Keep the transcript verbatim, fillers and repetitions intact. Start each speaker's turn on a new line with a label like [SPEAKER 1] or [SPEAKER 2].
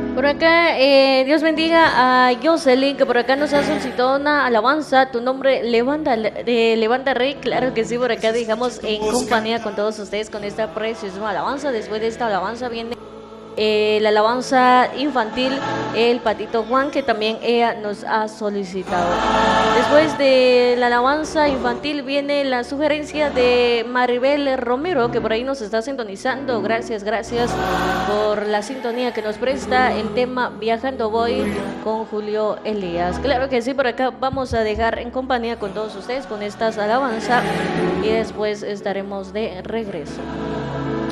[SPEAKER 1] Por acá, eh, Dios bendiga a Jocelyn, que por acá nos ha solicitado una alabanza. Tu nombre, Levanta, eh, Levanta Rey. Claro que sí, por acá dejamos en compañía con todos ustedes con esta preciosa alabanza. Después de esta alabanza viene eh, la alabanza infantil, el Patito Juan, que también ella nos ha solicitado. Después de la alabanza infantil viene la sugerencia de Maribel Romero, que por ahí nos está sintonizando. Gracias, gracias por la sintonía que nos presta el tema Viajando Voy con Julio Elías. Claro que sí, por acá vamos a dejar en compañía con todos ustedes con estas alabanzas y después estaremos de regreso.